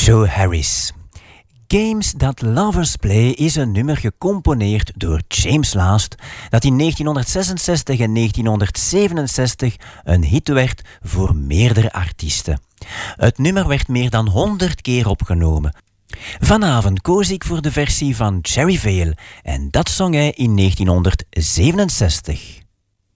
Joe Harris. Games That Lovers Play is een nummer gecomponeerd door James Last dat in 1966 en 1967 een hit werd voor meerdere artiesten. Het nummer werd meer dan 100 keer opgenomen. Vanavond koos ik voor de versie van Jerry Vale en dat zong hij in 1967.